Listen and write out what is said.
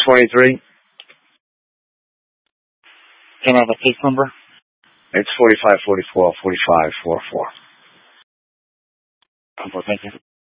23. Can I have a case number? It's 4544 4544. Thank you.